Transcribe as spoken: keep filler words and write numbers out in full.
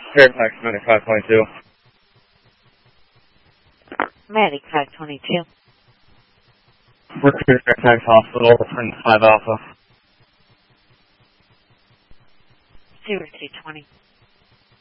Fairfax ninety-five twenty-two. Medic five twenty-two. Recruit Fairfax Hospital, return five Alpha. Zero two twenty.